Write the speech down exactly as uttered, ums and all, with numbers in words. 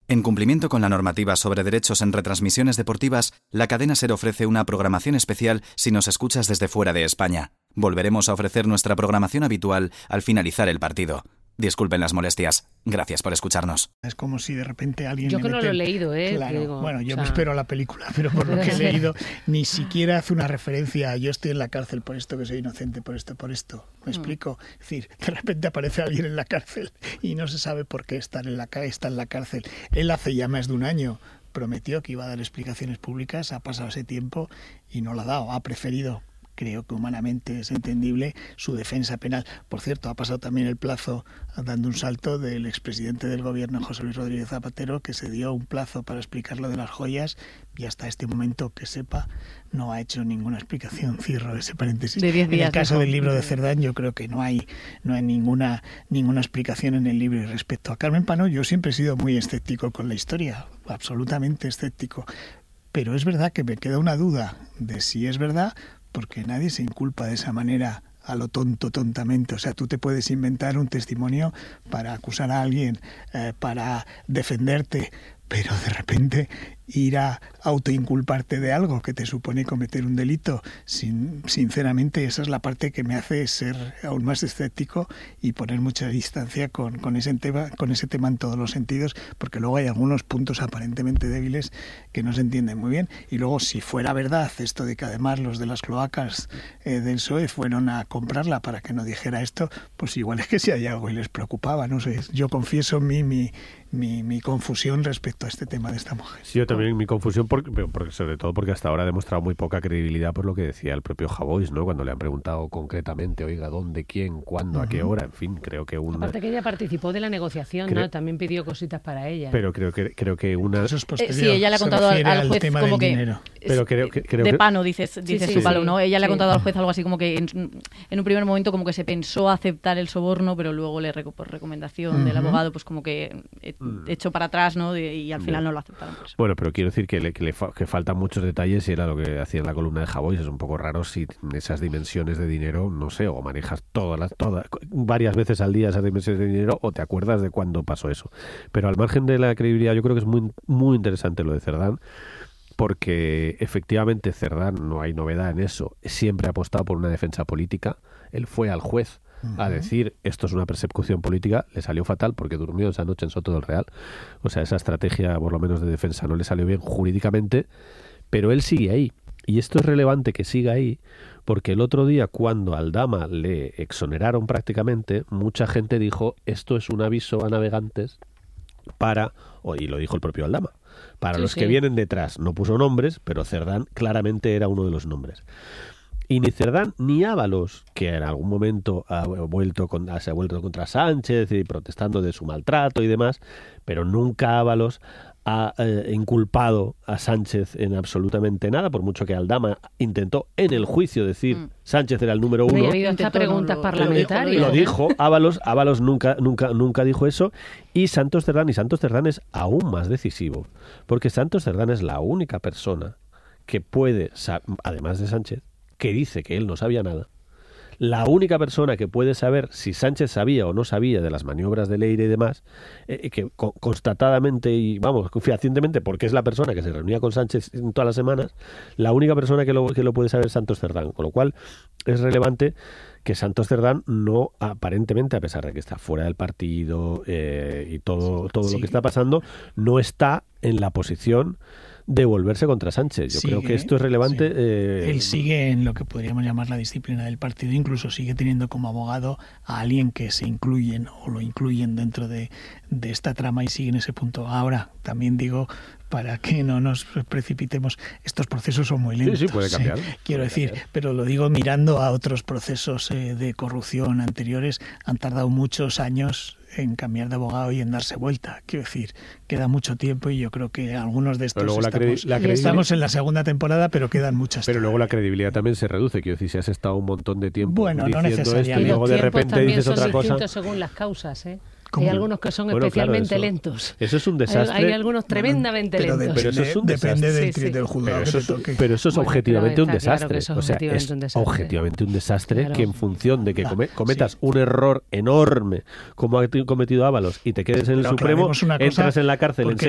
En cumplimiento con la normativa sobre derechos en retransmisiones deportivas, la cadena SER ofrece una programación especial si nos escuchas desde fuera de España. Volveremos a ofrecer nuestra programación habitual al finalizar el partido. Disculpen las molestias. Gracias por escucharnos. Es como si de repente alguien... Yo que mete... no lo he leído, ¿eh? Claro. Digo, bueno, yo o sea... me espero a la película, pero por lo que he leído, ni siquiera hace una referencia a yo estoy en la cárcel por esto, que soy inocente, por esto, por esto. ¿Me mm. explico? Es decir, de repente aparece alguien en la cárcel y no se sabe por qué está en la, está en la cárcel. Él hace ya más de un año prometió que iba a dar explicaciones públicas, ha pasado ese tiempo y no lo ha dado, ha preferido... Creo que humanamente es entendible su defensa penal. Por cierto, ha pasado también el plazo, dando un salto, del expresidente del gobierno, José Luis Rodríguez Zapatero, que se dio un plazo para explicar lo de las joyas y hasta este momento, que sepa, no ha hecho ninguna explicación. Cierro ese paréntesis. De diez días, en el caso mejor. del libro de Cerdán, yo creo que no hay, no hay ninguna, ninguna explicación en el libro. Y respecto a Carmen Pano, yo siempre he sido muy escéptico con la historia, absolutamente escéptico. Pero es verdad que me queda una duda de si es verdad, porque nadie se inculpa de esa manera a lo tonto, tontamente. O sea, tú te puedes inventar un testimonio para acusar a alguien, eh, para defenderte, pero de repente ir a autoinculparte de algo que te supone cometer un delito, sin, sinceramente esa es la parte que me hace ser aún más escéptico y poner mucha distancia con, con, ese tema, con ese tema en todos los sentidos, porque luego hay algunos puntos aparentemente débiles que no se entienden muy bien. Y luego, si fuera verdad esto de que además los de las cloacas eh, del P S O E fueron a comprarla para que no dijera esto, pues igual es que si hay algo y les preocupaba, no sé. Yo confieso mi, mi, mi, mi confusión respecto a este tema de esta mujer. Sí, yo también mi confusión, porque, porque, sobre todo porque hasta ahora ha demostrado muy poca credibilidad por lo que decía el propio Javois, ¿no? Cuando le han preguntado concretamente, oiga, ¿dónde, quién, cuándo, uh-huh. a qué hora? En fin, creo que una... Aparte que ella participó de la negociación, creo... ¿no? También pidió cositas para ella. Pero creo que creo que una... Eso es posterior. Eh, sí, ella le ha contado al, al juez tema como que... Dinero. Pero creo que... Creo de que... Pano, dices, dice sí, su sí, palo, sí. ¿no? Ella sí. le ha contado al juez algo así como que en, en un primer momento como que se pensó aceptar el soborno, pero luego le por recomendación uh-huh. del abogado, pues como que echó para atrás, ¿no? De, y al final no, no lo aceptaron. Pues. Bueno, pero quiero decir que, le, que, le fa, que faltan muchos detalles y era lo que hacía en la columna de Javois. Es un poco raro si esas dimensiones de dinero, no sé, o manejas todas las, todas, varias veces al día esas dimensiones de dinero o te acuerdas de cuándo pasó eso. Pero al margen de la credibilidad, yo creo que es muy, muy interesante lo de Cerdán, porque efectivamente Cerdán, no hay novedad en eso, siempre ha apostado por una defensa política. Él fue al juez uh-huh. a decir esto es una persecución política, le salió fatal porque durmió esa noche en Soto del Real. O sea, esa estrategia por lo menos de defensa no le salió bien jurídicamente, pero él sigue ahí. Y esto es relevante que siga ahí porque el otro día cuando a Aldama le exoneraron prácticamente, mucha gente dijo esto es un aviso a navegantes para, y lo dijo el propio Aldama, para sí, los sí. que vienen detrás. No puso nombres, pero Cerdán claramente era uno de los nombres. Y ni Cerdán ni Ábalos, que en algún momento ha vuelto con, se ha vuelto contra Sánchez y protestando de su maltrato y demás, pero nunca Ábalos ha eh, inculpado a Sánchez en absolutamente nada, por mucho que Aldama intentó en el juicio decir mm. Sánchez era el número uno. Ha habido hasta preguntas no, parlamentarias. Lo dijo, Ábalos, Ábalos nunca, nunca, nunca dijo eso, y Santos Cerdán, y Santos Cerdán es aún más decisivo, porque Santos Cerdán es la única persona que puede, además de Sánchez, que dice que él no sabía nada. La única persona que puede saber si Sánchez sabía o no sabía de las maniobras de Leire y demás, eh, que co- constatadamente y, vamos, fehacientemente, porque es la persona que se reunía con Sánchez todas las semanas, la única persona que lo, que lo puede saber es Santos Cerdán. Con lo cual, es relevante que Santos Cerdán no, aparentemente, a pesar de que está fuera del partido eh, y todo, todo sí. lo que está pasando, no está en la posición de volverse contra Sánchez. Yo sigue, creo que esto es relevante. Sí. Eh, Él sigue en lo que podríamos llamar la disciplina del partido, incluso sigue teniendo como abogado a alguien que se incluyen o lo incluyen dentro de, de esta trama y sigue en ese punto. Ahora, también digo, para que no nos precipitemos, estos procesos son muy lentos. Sí, sí, puede cambiar. ¿eh? Quiero puede decir, cambiar. Pero lo digo mirando a otros procesos eh, de corrupción anteriores, han tardado muchos años en cambiar de abogado y en darse vuelta. Quiero decir, queda mucho tiempo y yo creo que algunos de estos estamos, la credi- la estamos en la segunda temporada, pero quedan muchas. Pero luego la credibilidad también se reduce. Quiero decir, si has estado un montón de tiempo bueno, diciendo no esto y luego de repente dices otra cosa. Según las causas, ¿eh? ¿Cómo? Hay algunos que son bueno, especialmente claro, eso, lentos. Eso es un desastre. Hay, hay algunos tremendamente bueno, pero lentos. Depende, pero eso es un depende del, sí, sí. del juzgado pero que eso, te toque. pero eso es bueno, objetivamente un desastre. Claro que eso es o sea, objetivamente es un desastre. objetivamente un desastre Claro. que en función de que come, cometas sí. un error enorme como ha cometido Ábalos y te quedes en el pero Supremo, cosa, entras en la cárcel en